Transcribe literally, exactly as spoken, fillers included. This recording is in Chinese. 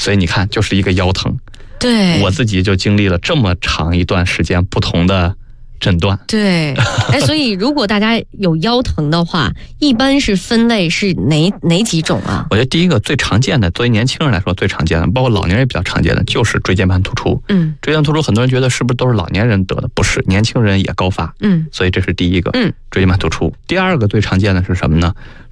所以你看，就是一个腰疼。 对， 我自己就经历了这么长一段时间不同的诊断。 对，哎，所以如果大家有腰疼的话，一般是分类是哪哪几种啊？ 我觉得第一个最常见的，作为年轻人来说最常见的，包括老年人也比较常见的，就是椎间盘突出。 嗯， 椎间盘突出很多人觉得是不是都是老年人得的？不是，年轻人也高发。 嗯， 所以这是第一个。 嗯， 椎间盘突出。第二个最常见的是什么呢？